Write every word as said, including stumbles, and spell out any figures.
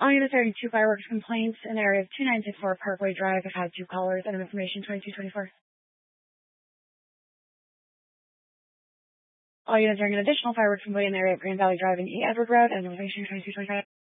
All units are two fireworks complaints in the area of two nine six four Parkway Drive. I've had two callers. Item information twenty-two twenty-four. All units are an additional fireworks complaint in the area of Grand Valley Drive and E. Edward Road. Item information twenty-two twenty-five.